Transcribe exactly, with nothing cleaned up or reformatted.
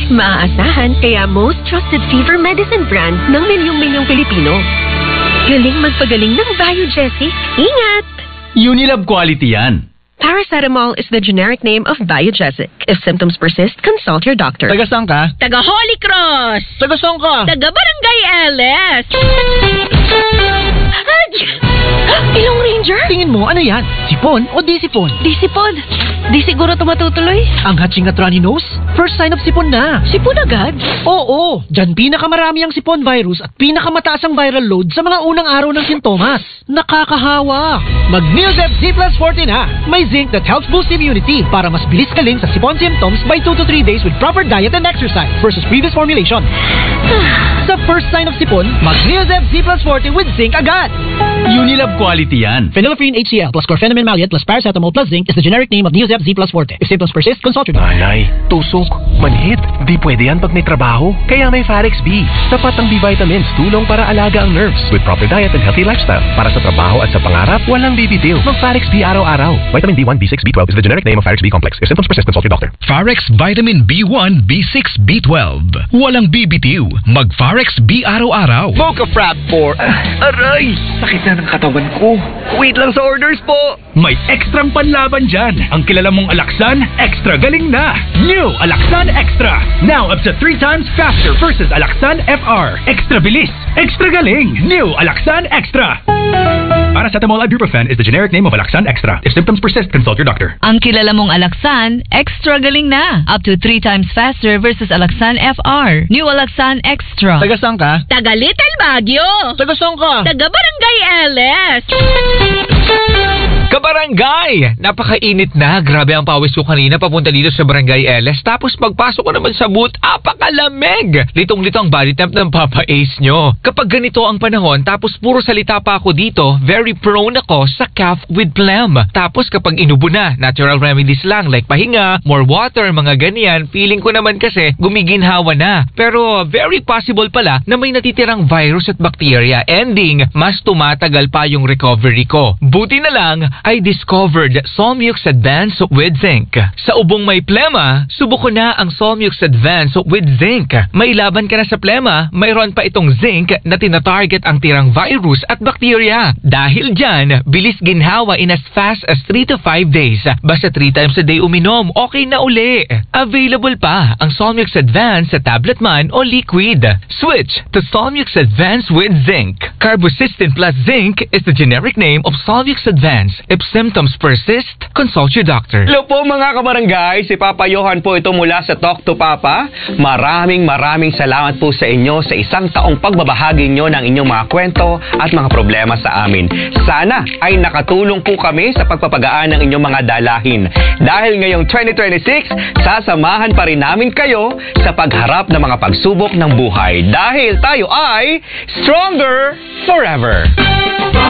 Maaasahan kaya most trusted fever medicine brand ng milyong-milyong Pilipino. Galing magpagaling ng Biogesic. Ingat! Unilab quality yan. Paracetamol is the generic name of Biogesic. If symptoms persist, consult your doctor. Taga saan ka? Taga Holy Cross. Taga saan ka? Taga Barangay L S. Ilong Ranger? Tingin mo, ano yan? Sipon o di sipon? Di sipon. Di siguro tumatutuloy. Ang hatching at runny nose? First sign of sipon na. Sipon agad? Oo, dyan pinakamarami ang sipon virus at pinakamataas ang viral load sa mga unang araw ng sintomas. Nakakahawa. Mag-Neosep Z plus forty na. May zinc that helps boost immunity para mas bilis kaling sa sipon symptoms by two to three days with proper diet and exercise versus previous formulation. Sa first sign of sipon, mag-Neosep Z plus forty with zinc agad. Unilab quality yan. Phenylephrine H C L plus chlorpheniramine maleate plus paracetamol plus zinc is the generic name of Neosep Z plus forty. If symptoms persist, consult your doctor. Nanay, tusok, manhid. Di pwede yan pag may trabaho. Kaya may Farex B. Sapat ang B vitamins, tulong para alaga ang nerves. With proper diet and healthy lifestyle. Para sa trabaho at sa pangarap, walang bibitiw. Mag Farex B araw-araw. Vitamin B one, B six, B twelve is the generic name of Farex B complex. If symptoms persist, consult your doctor. Farex Vitamin B one, B six, B twelve. Walang bibitiw. Mag Farex B araw-araw. Mocha Frap for... Uh, aray! Sakit na ng katawan ko. Wait lang sa orders po. May ekstrang panlaban dyan. Ang kilala mong Alaxan, extra galing na. New Alaxan Extra. Now up to three times faster versus Alaxan F R. Extra bilis, extra galing. New Alaxan Extra. Paracetamol ibuprofen is the generic name of Alaxan Extra. If symptoms persist, consult your doctor. Ang kilala mong Alaxan, extra galing na. Up to three times faster versus Alaxan F R. New Alaxan Extra. Taga saan ka? Taga Little Baguio. Taga saan ka? Taga Barangay L S. Kabarangay! Napakainit na. Grabe ang pawis ko kanina papunta dito sa Barangay L S. Tapos pagpasok ko naman sa booth, apakalamig! Litong-lito ang body temp ng Papa Ace nyo. Kapag ganito ang panahon, tapos puro salita pa ako dito, very prone ako sa cough with phlegm. Tapos kapag inubo na, natural remedies lang like pahinga, more water, mga ganyan, feeling ko naman kasi gumiginhawa na. Pero very possible pala na may natitirang virus at bacteria. Ending, mas tumatagal pa yung recovery ko. Buti na lang, I discovered Solmux Advance with Zinc. Sa ubong may plema, subok ko na ang Solmux Advance with Zinc. May laban ka na sa plema, mayroon pa itong zinc na tinatarget ang tirang virus at bacteria. Dahil dyan, bilis ginhawa in as fast as three to five days. Basta three times a day uminom, okay na uli. Available pa ang Solmux Advance sa tablet man o liquid. Switch to Solmux Advance with Zinc. Carbocystin plus Zinc is the generic name of Solmux Advance. If symptoms persist, consult your doctor. Hello po mga kabarangay, si Papa Johan po ito mula sa Talk to Papa. Maraming maraming salamat po sa inyo sa isang taong pagbabahagi nyo ng inyong mga kwento at mga problema sa amin. Sana ay nakatulong po kami sa pagpapagaan ng inyong mga dalahin. Dahil ngayong twenty twenty-six, sasamahan pa rin namin kayo sa pagharap ng mga pagsubok ng buhay. Dahil tayo ay stronger forever.